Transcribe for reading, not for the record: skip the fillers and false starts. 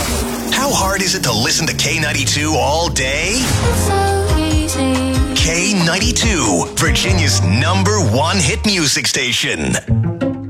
How hard is it to listen to K92 all day? It's so easy. K92, Virginia's #1 hit music station.